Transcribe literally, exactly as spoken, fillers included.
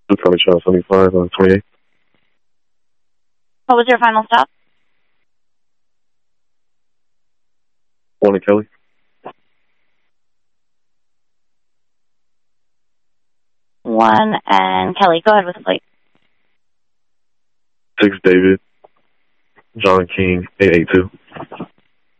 Two Kelly Charles seventy-five on twenty-eight. What was your final stop? One and Kelly. One and Kelly. Go ahead with the plate. Six David. John King eight eight two.